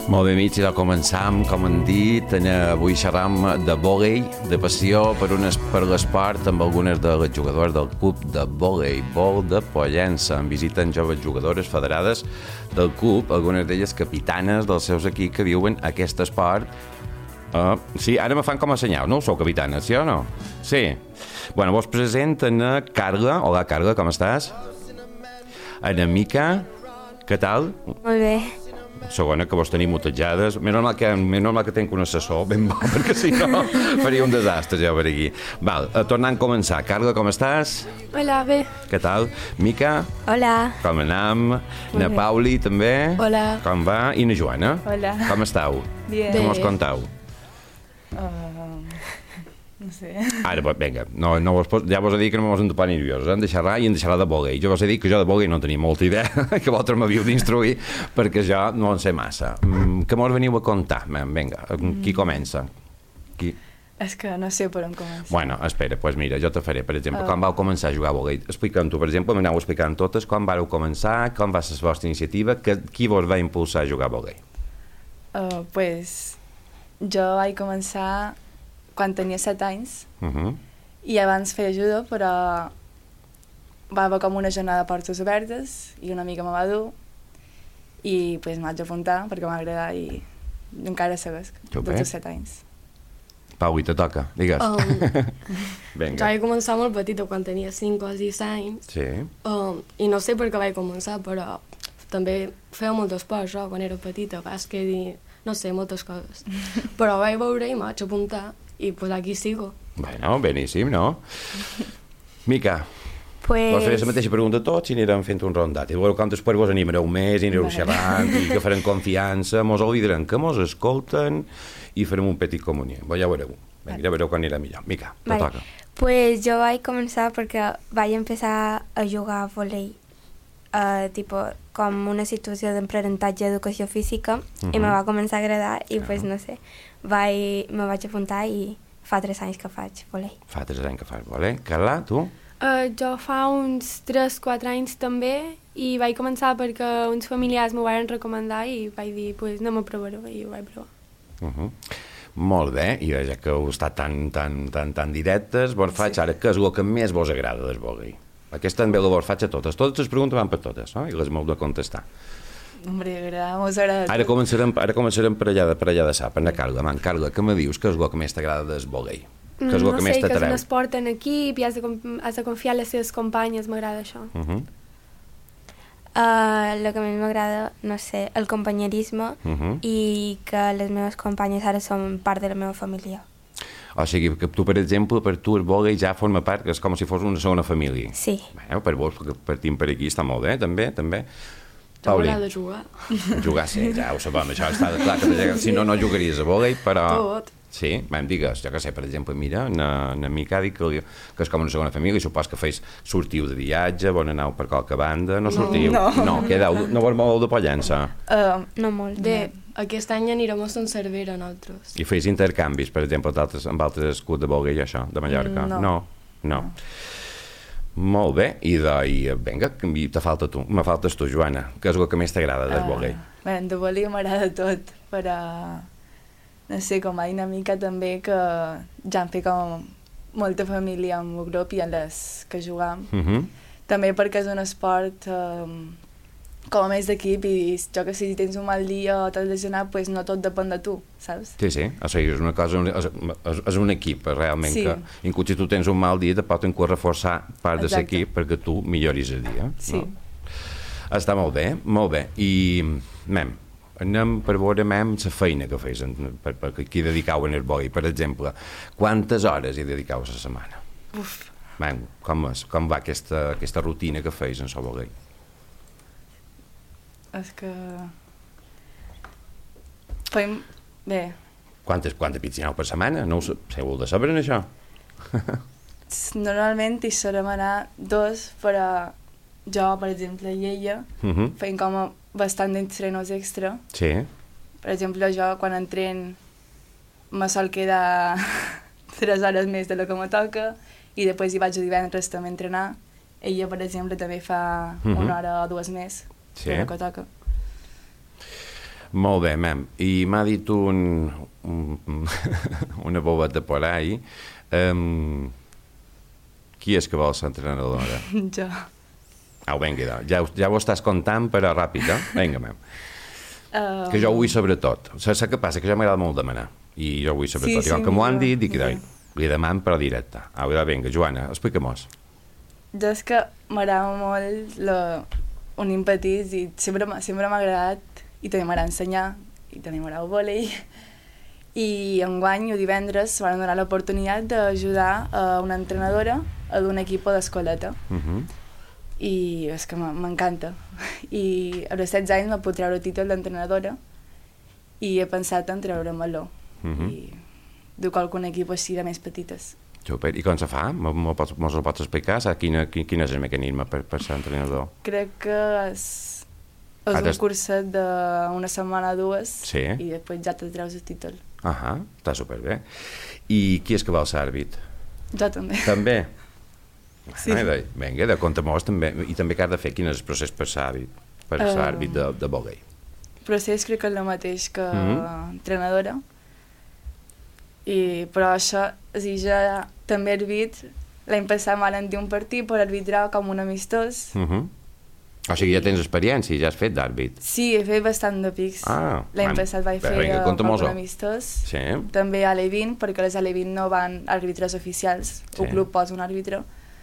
Molt bé, amics, ja començam, com hem dit, avui xerram de vòlei, de passió per l'esport amb algunes de les jugadores del club de voleibol de Pollença. En visiten joves jugadores federades del club, algunes d'elles capitanes dels seus equips que viuen aquest esport. Sí, ara me fan com a senyal, no? Sou capitanes, sí o no? Sí. Bueno, vos presenten a Carla. Hola, Carla, com estàs? Ana Mica, què tal? Molt bé. Segona, que vos tenim mutejades. Menys mal que tenc un assessor ben bo, perquè si no faria un desastre ja per aquí. Val, tornant a començar. Carla, com estàs? Hola, bé. Què tal? Mica? Hola. Com anam? Na Pauli, també? Hola. Com va? I na Joana? Hola. Com estàu? Bien. Com us contau? No sé. Ara, vinga, ja vos he dit que no mos hem de posar nerviosos, hem de xerrar i hem de xerrar de vòlei. Jo vos he dit que jo de vòlei no tenia molta idea, que vosaltres m'havíeu d'instruir, perquè jo no en sé massa. Què mos veniu a contar? Vinga, qui comença? Qui? És que no sé per on començar. Bueno, espera, doncs mira, jo te faré, per exemple, quan vau començar a jugar a vòlei. Explica'm-ho, per exemple, m'aneu explicant totes, com vareu començar, com va ser la vostra iniciativa, qui vos va impulsar a jugar a vòlei? Pues jo vaig començar quan tenia 7 anys i abans feia judo, però va haver com una jornada de portes obertes i una amiga me va dur i pues, m'haig d'apuntar perquè m'ha agradat i encara segueix dels 7 anys. Pau, i te toca, digues. Jo vaig començar molt petita, quan tenia 5 o 6 anys. Sí. I no sé per què vaig començar, però també feia molt d'esport, quan era petita, bàsquet i no sé, moltes coses. Però vaig veure i m'haig apuntar i pues aquí sigo. Bueno, beníssim, no? Mica, Pues... vos faré la mateixa pregunta a tots i anirem fent un rondat. I veureu com després vos animareu més, i anireu xerrant, i que farem confiança, mos oblidarem que mos escolten i farem un petit comunió. Ja ho veureu. Vinga, ja veureu quan anirà millor. Mica, te toca. Pues jo vaig començar perquè vaig empezar a jugar a vòlei com una situació d'aprenentatge d'educació física i me va començar a agradar i pues no sé, me vaig apuntar i fa 3 anys que faig vòlei. Fa 3 anys que fas vòlei. Carla, tu? Jo fa uns 3-4 anys també i vaig començar perquè uns familiars m'ho van recomendar i vaig dir, pues no m'ho provaré i ho vaig provar. Molt bé, i ja que heu estat tan directes, vos faig ara què és el que més vos agrada del vòlei. Aquesta també la vos faig a totes. Totes les preguntes van per totes, no? I les m'heu de contestar. Hombre, mos agrada tot. Ara començarem per allà de sap. Ana Carla, Carla, què me dius? Què és el que més t'agrada del vòlei? Què és el que més que és t'atreu? un esport en equip i has de confiar en les seves companyes, m'agrada això. El que més m'agrada, no sé, el companyerisme i que les meves companyes ara són part de la meva família. O sigui, que tu, per exemple, per tu el vòlei ja forma part, que és com si fos una segona família. Sí. Bueno, per vos, perquè partim per aquí, està molt bé, també. Pauli. M'agrada jugar. Jugar, sí, ja ho sabem, això està clar, que si no, no jugaries a vòlei, però... Tot. Sí, digues, jo que sé, per exemple, mira, una mica dic que és com una segona família, supos que sortiu de viatge, bon aneu per qualque banda, no sortiu? No, no vos moveu de Pollença? No molt. Bé, aquest any anirem a Sant Cervera, nosaltres. I feis intercanvis, per exemple, amb altres clubs de vòlei, això, de Mallorca? No. Molt bé, i vinga, me faltes tu, Joana. Què és el que més t'agrada del vòlei? Bé, de vòlei m'agrada tot, però no sé, com a dinàmica també que ja hem fet com molta família amb el grup i en les que jugam. També perquè és un esport com a més d'equip i jo que sé, si tens un mal dia o t'has lesionat, pues no tot depèn de tu, saps? Sí, o sigui, és una cosa, és un equip realment que, inclús si tu tens un mal dia, te poden reforçar part de l'equip perquè tu milloris el dia. Sí. Està molt bé. I, anem per veure la feina que feis per qui dedicau en el vòlei. Per exemple, quantes hores hi dedicau a la setmana? Com va aquesta rutina que feis en el vòlei? És que... Fem... Bé... Quantes pits hi ha per setmana? No ho sé, heu de saber en això? Normalment hi solem anar 2, però jo, per exemple, i ella fem com bastant d'entrenos extra. Sí. Per exemple, jo quan entren me sol quedar 3 hores més de lo que me toca i després hi vaig a divendres també a entrenar. Ella, per exemple, també fa 1 hora o 2 més de lo que toca. Molt bé, mem. I m'ha dit una bobeta por ahí. Qui és que vol ser entrenadora? Jo. Au, vinga, ja ho estàs contant, però ràpid, eh? Vinga, mem. Que jo ho vull saber tot. Saps què passa? Que jo m'agrada molt demanar. I jo ho vull saber tot. I com que m'ho han dit, dic, li deman però directe. Au, vinga, Joana, explica-mos. Jo és que m'agrada molt unir petits i sempre m'ha agradat i també m'agrada ensenyar i també m'agrada el vòlei. I enguany, o divendres, van donar l'oportunitat d'ajudar a una entrenadora d'un equip d'escoleta. I és que m'encanta. I a los 16 anys me puc treure el títol d'entrenadora i he pensat en treure-me-lo. I dur qualcun equip així de més petites. Super. I com se fa? Mos ho pots explicar? Quin és el mecanisme per ser entrenador? Crec que és un curset d'una setmana o dues i després ja te treus el títol. Està superbé. I qui és que vol ser àrbit? Jo també. També? Sí. Vinga, conta-mos també. I també què has de fer? Quin és el procés per ser àrbit de vòlei? El procés crec que és el mateix que entrenadora. Però això, ja també he arbit, l'any passat m'han dit un partit per arbitrar com un amistós. O sigui, ja tens experiència, ja has fet d'àrbit. Sí, he fet bastant de pics. L'any passat vaig fer com un amistós. També a l'E20, perquè les A l'E20 no van àrbitres oficials. El club posa un àrbitre.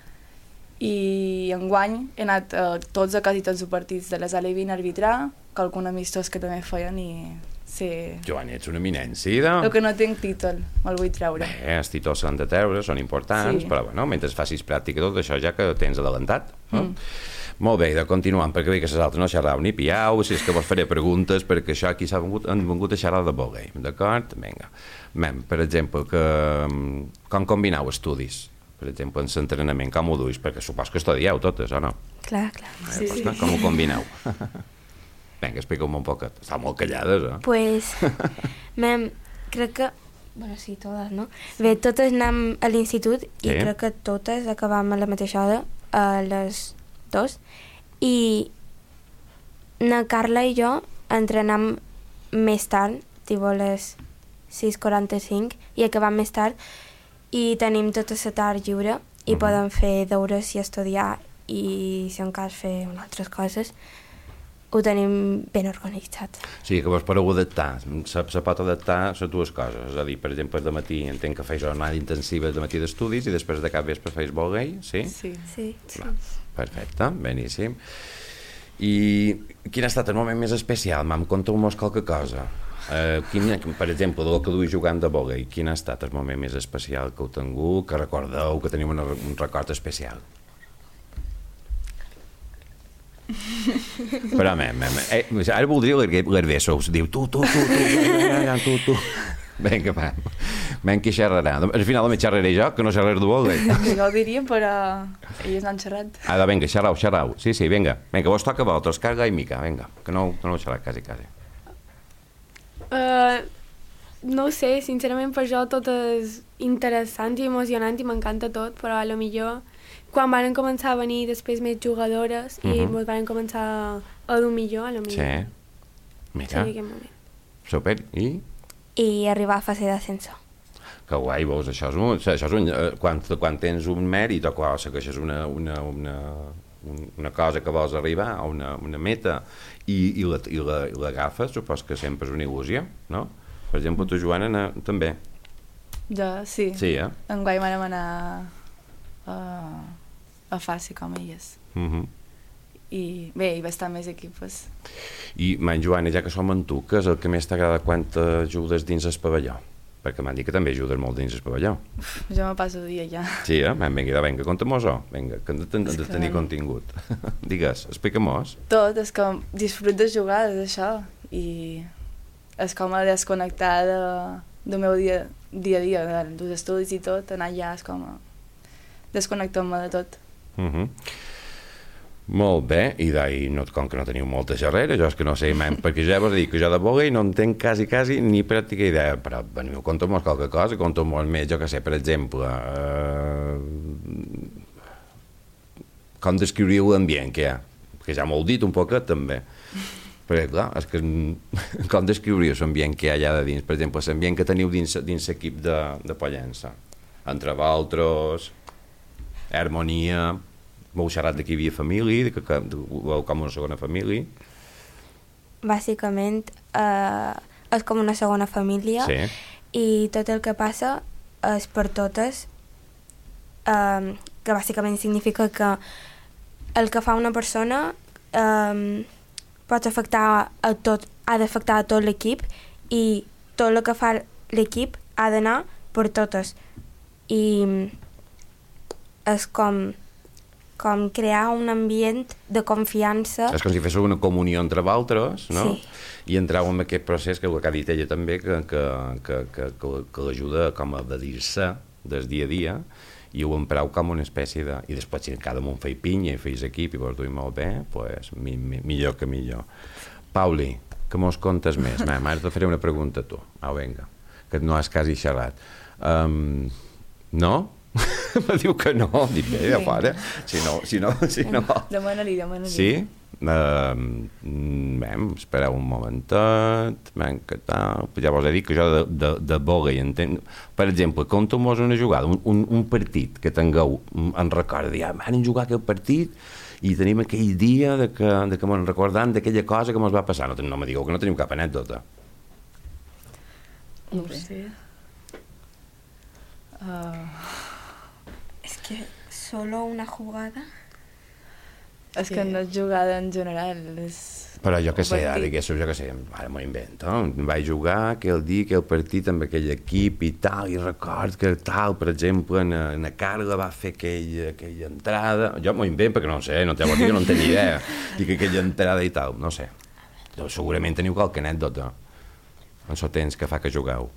I enguany he anat quasi tots els partits de les A l'E20 a arbitrar, qualcun amistós que també feien i... Joan, ets una eminència. El que no tinc títol, me'l vull treure. Bé, els títols s'han de treure, són importants, però bueno, mentre facis pràctica tot això ja que tens adelantat. Molt bé, continuant, perquè veig que les altres no xerrau ni piau, si és que vos faré preguntes, perquè això aquí han vingut a xerrar de vòlei, d'acord? Vinga. Per exemple, com combinau estudis? Per exemple, en l'entrenament, com ho duis? Perquè supos que estudieu totes, o no? Clar. Com ho combineu? Vinga, explica-m'ho un poquet. Està molt callades, eh? Pues, crec que... Bueno, sí, totes, no? Bé, totes anem a l'institut i crec que totes acabam a la mateixa hora, a les 2. I na Carla i jo entrenem més tard, tipo a les 6:45, i acabam més tard i tenim tota la tarda lliure i podem fer deures i estudiar i, si en cas, fer altres coses. Ho tenim ben organitzat. Sí, que vos podeu adaptar. Se pot adaptar a les dues coses. És a dir, per exemple, de matí entenc que feis jornada intensiva de matí d'estudis i després de cap vespre feis vòlei, sí? Sí. Perfecte, beníssim. I quin ha estat el moment més especial? Mam, conteu-mos qualque cosa. Per exemple, del que duis jugant de vòlei, quin ha estat el moment més especial que heu tingut, que recordeu, que teniu un record especial? Però, ara voldria l'Herbesos. Diu, tu. Vinga, va. Qui xerrarà? Al final me xerraré jo, que no xerraré de vòlei. Jo ho diria, però ells no han xerrat. Vinga, xerrau. Sí, vinga. Vinga, vos toca a vosaltres, Carla i Mica, vinga, que no heu xerrat quasi. No ho sé, sincerament per jo tot és interessant i emocionant i m'encanta tot, però a lo millor quan van començar a venir després més jugadores i ens van començar a dur millor, a lo millor. Sí. Mira. Super. I arribar a fase d'ascenso. Que guai, veus, això és un... Quan tens un mèrit o quan segueixes una cosa que vols arribar a una meta i l'agafes, supos que sempre és una il·lusió, no? Per exemple, tu, Joana, també. Jo, sí. Sí, Enguany vam anar a fase com elles. I bé, hi va estar més equipos. I, Joana, ja que som amb tu, què és el que més t'agrada quan t'ajudes dins el pavelló? Perquè m'han dit que també ajudes molt dins el pavelló. Jo me passo el dia ja. Sí, vinga, conta-mos-ho. Vinga, que hem de tenir contingut. Digues, explica-mos. Tot, és que disfrut de jugar, és això. I és com a desconnectar del meu dia a dia, dels estudis i tot, anar allà és com a desconnectar-me de tot. Molt bé, i com que no teniu molta xerrera, jo és que no sé, perquè ja vos dic que jo de vòlei no en tenc quasi ni pràctica idea, però veniu, conta'm qualque cosa, conta'm més, jo que sé, per exemple, com descriuríeu l'ambient que hi ha, que ja m'ho heu dit un poquet també. Perquè, clar, és que com descriuríeu l'ambient que hi ha allà de dins? Per exemple, l'ambient que teniu dins l'equip de Pollença. Entre vosaltres, harmonia, m'heu xerrat que hi havia família, que veu com una segona família. Bàsicament, és com una segona família, Sí. i tot el que passa és per totes, que bàsicament significa que el que fa una persona pot afectar a tot, ha d'afectar a tot l'equip, i tot el que fa l'equip ha d'anar per totes. I és com crear un ambient de confiança. És com si féssiu una comunió entre vosaltres, no? Sí. I entrau en aquest procés que ha dit ella també, que l'ajuda com a evadir-se del dia a dia, i ho empreu com una espècie de... I després, si cada un feia pinya i feis equip i vos duim molt bé, pues, millor que millor. Pauli, que mos contes més? Ara te faré una pregunta a tu. Au, vinga, que no has quasi xerrat. No? Me diu que no. Dic, bé, de fora. Si no... Demana-li. Sí? Espereu un momentet, que tal. Ja vos he dit que jo de vòlei entenc. Per exemple, conta'm-vos una jugada, un partit que tingueu en record, vam jugar aquell partit i tenim aquell dia de que me'n recordam d'aquella cosa que mos va passar. No me digueu que no teniu cap anècdota. No ho sé. És que solo una jugada... És que no és jugada en general. Però jo que sé, ara m'ho invento. Vaig jugar aquell dia, aquell partit amb aquell equip i tal, i record que tal, per exemple, na Carla va fer aquella entrada. Jo m'ho invento perquè no sé, no té que no en tenia idea. Dic aquella entrada i tal, no sé. Segurament teniu qualque anècdota en el temps que fa que jugueu.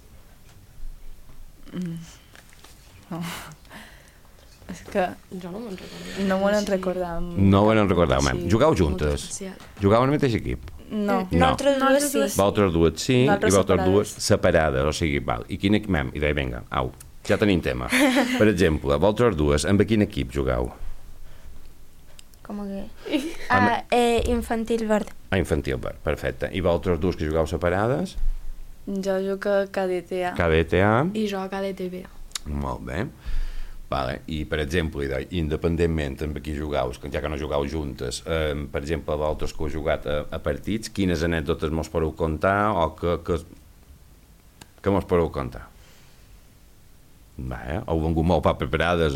No. És que... Jo no me'n recordo. No me'n recordam. No ho n'en recordeu, mem. Jugau juntes? Jugau en el mateix equip? No. Nosaltres dues sí. Vosaltres dues sí, i vosaltres dues separades, o sigui, val. I quin equip, mem? I deia, vinga, au, ja tenim tema. Per exemple, vosaltres dues, amb quin equip jugau? Com que... Infantil verd. Infantil verd, perfecte. I vosaltres dues que jugau separades? Jo jugo a KDTA. KDTA. I jo a KDTV. Molt bé. Vale. I, per exemple, independentment amb qui jugaus, ja que no jugau juntes, per exemple, vosaltres que heu jugat a partits, quines anècdotes mos podeu contar o que mos podeu contar? Heu vengut molt poc preparades,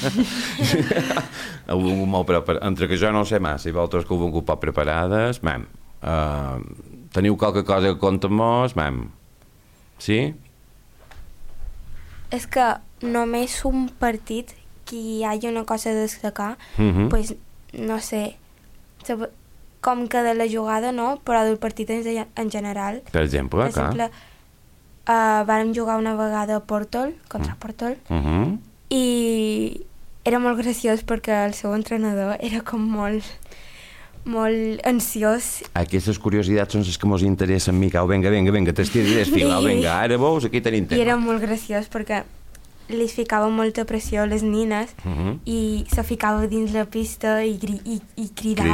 heu vengut molt preparades. Entre que jo no sé massa i vosaltres que heu vengut poc preparades, teniu qualque cosa que contar-mos, sí? És que només un partit que hi hagi una cosa a destacar, pues, no sé, com que de la jugada no, però del partit en general. Per exemple, vàrem jugar una vegada a Portol, contra Portol, i era molt graciós perquè el seu entrenador era com molt ansiós. Aquestes curiositats són les que mos interessen, Mica. Vinga, t'estiri desfila, vinga, ara veus, aquí tenim tema. I era molt graciós perquè li ficava molta pressió a les nines i se ficava dins la pista i cridava